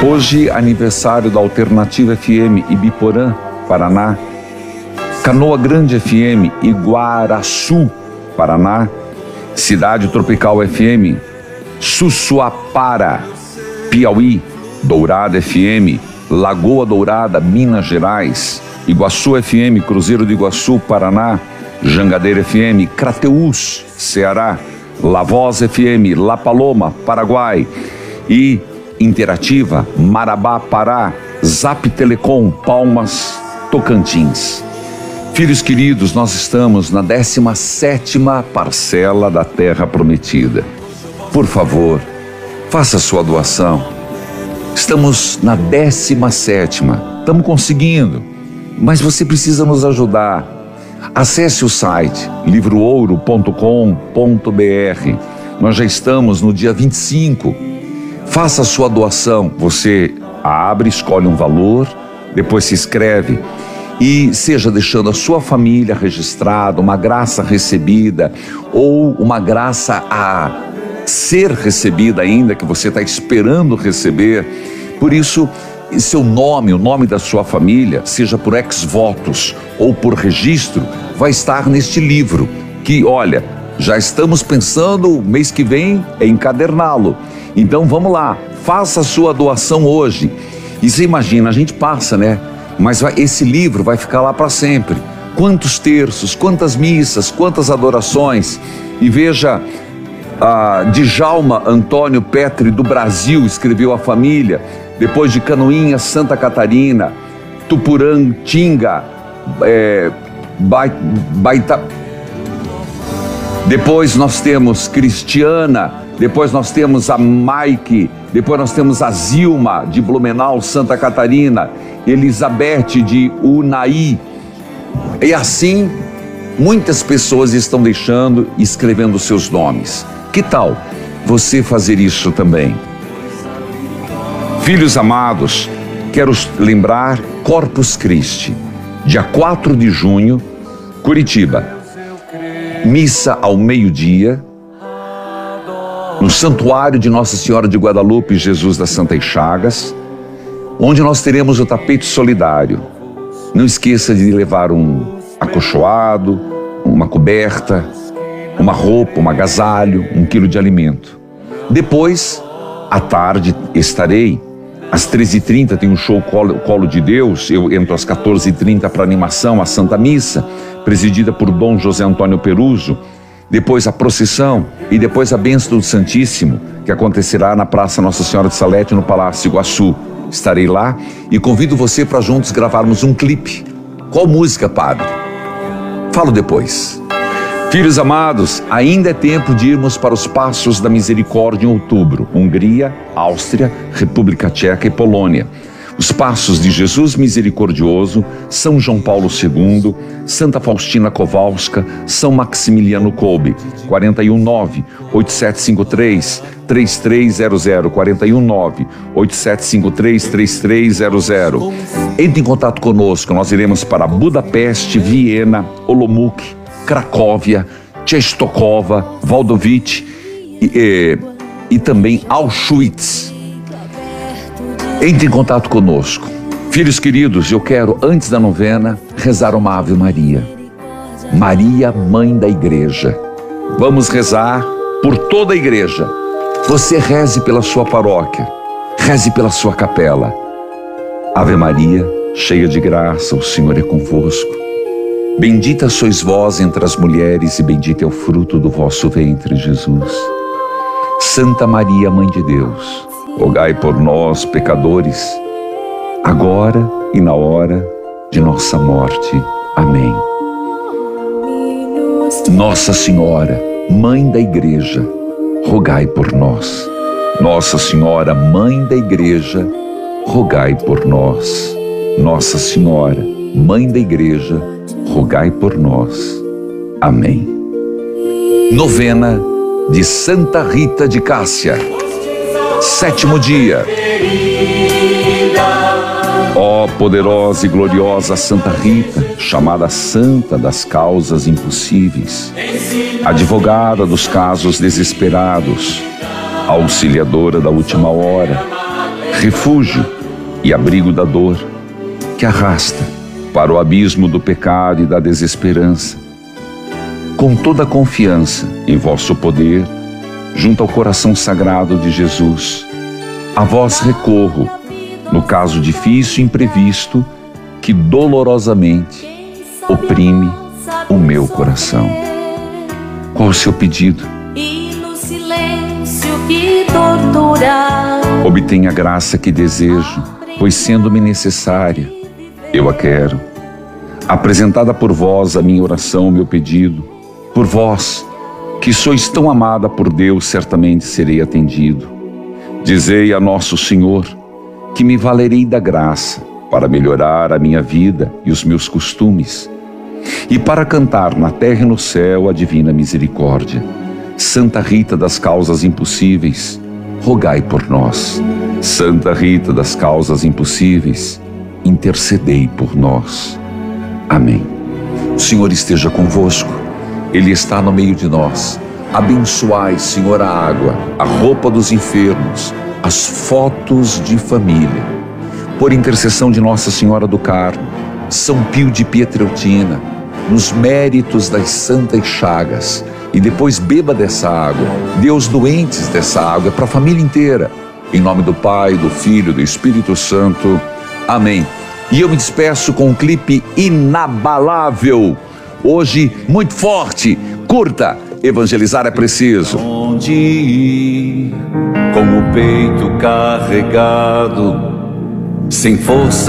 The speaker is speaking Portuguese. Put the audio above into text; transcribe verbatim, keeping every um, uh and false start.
Hoje, aniversário da Alternativa F M Ibiporã, Paraná. Canoa Grande F M Iguaraçu, Paraná. Cidade Tropical F M Sussuapara, Piauí. Dourada F M Lagoa Dourada, Minas Gerais. Iguaçu F M Cruzeiro do Iguaçu, Paraná. Jangadeira F M Crateús, Ceará. La Voz F M La Paloma, Paraguai. E Interativa Marabá, Pará. Zap Telecom Palmas, Tocantins. Filhos queridos, nós estamos na décima sétima parcela da Terra Prometida. Por favor, faça sua doação. Estamos na décima sétima, estamos conseguindo, mas você precisa nos ajudar. Acesse o site livro ouro ponto com ponto br. Nós já estamos no dia vinte e cinco. Faça a sua doação. Você abre, escolhe um valor, depois se inscreve e seja deixando a sua família registrada, uma graça recebida ou uma graça a ser recebida ainda, que você está esperando receber. Por isso, seu nome, o nome da sua família, seja por ex-votos ou por registro, vai estar neste livro, que, olha, já estamos pensando, mês que vem, em encaderná-lo. Então vamos lá, faça a sua doação hoje. E você imagina, a gente passa, né? Mas vai, esse livro vai ficar lá para sempre. Quantos terços, quantas missas, quantas adorações. E veja, a Djalma Antônio Petri do Brasil escreveu a família. Depois de Canoinhas, Santa Catarina, Tupurantinga, é, Baita. Depois nós temos Cristiana. Depois nós temos a Mike. Depois nós temos a Zilma de Blumenau, Santa Catarina. Elizabeth de Unai. E assim, muitas pessoas estão deixando e escrevendo seus nomes. Que tal você fazer isso também? Filhos amados, quero lembrar Corpus Christi, dia quatro de junho, Curitiba. Missa ao meio-dia, no Santuário de Nossa Senhora de Guadalupe, Jesus das Santas Chagas, onde nós teremos o tapete solidário. Não esqueça de levar um acolchoado, uma coberta, uma roupa, um agasalho, um quilo de alimento. Depois, à tarde, estarei, às treze e trinta tem um show Colo, Colo de Deus, eu entro às quatorze e trinta para animação, a Santa Missa, presidida por Dom José Antônio Peruso. Depois a procissão e depois a bênção do Santíssimo, que acontecerá na Praça Nossa Senhora de Salete, no Palácio Iguaçu. Estarei lá e convido você para juntos gravarmos um clipe. Qual música, padre? Falo depois. Filhos amados, ainda é tempo de irmos para os Passos da Misericórdia em outubro. Hungria, Áustria, República Tcheca e Polônia. Os Passos de Jesus Misericordioso, São João Paulo segundo, Santa Faustina Kowalska, São Maximiliano Kolbe. quatro um nove, oito sete cinco três, três três zero zero, quatro um nove, oito sete cinco três, três três zero zero. Entre em contato conosco, nós iremos para Budapeste, Viena, Olomouc, Cracóvia, Częstochowa, Waldowicz e, e, e também Auschwitz. Entre em contato conosco. Filhos queridos, eu quero, antes da novena, rezar uma Ave Maria. Maria, Mãe da Igreja. Vamos rezar por toda a igreja. Você reze pela sua paróquia, reze pela sua capela. Ave Maria, cheia de graça, o Senhor é convosco. Bendita sois vós entre as mulheres e bendito é o fruto do vosso ventre, Jesus. Santa Maria, Mãe de Deus, rogai por nós, pecadores, agora e na hora de nossa morte. Amém. Nossa Senhora, Mãe da Igreja, rogai por nós. Nossa Senhora, Mãe da Igreja, rogai por nós. Nossa Senhora, Mãe da Igreja, rogai por nós. Amém. Novena de Santa Rita de Cássia. Sétimo dia. Ó poderosa e gloriosa Santa Rita, chamada Santa das Causas Impossíveis, advogada dos casos desesperados, auxiliadora da última hora, refúgio e abrigo da dor, que arrasta para o abismo do pecado e da desesperança. Com toda a confiança em vosso poder, junto ao coração sagrado de Jesus, a vós recorro, no caso difícil e imprevisto, que dolorosamente oprime o meu coração. Qual o seu pedido? E no silêncio que tortura, obtenha a graça que desejo, pois sendo-me necessária, eu a quero. Apresentada por vós a minha oração, o meu pedido, por vós, que sois tão amada por Deus, certamente serei atendido. Dizei a nosso Senhor que me valerei da graça para melhorar a minha vida e os meus costumes, e para cantar na terra e no céu a divina misericórdia. Santa Rita das causas impossíveis, rogai por nós. Santa Rita das causas impossíveis, intercedei por nós. Amém. O Senhor esteja convosco, Ele está no meio de nós. Abençoai, Senhor, a água, a roupa dos enfermos, as fotos de família. Por intercessão de Nossa Senhora do Carmo, São Pio de Pietrelcina, nos méritos das santas chagas, e depois beba dessa água, dê aos doentes dessa água, para a família inteira. Em nome do Pai, do Filho e do Espírito Santo. Amém. E eu me despeço com um clipe inabalável. Hoje, muito forte. Curta. Evangelizar é preciso. Onde ir, com o peito carregado, sem força.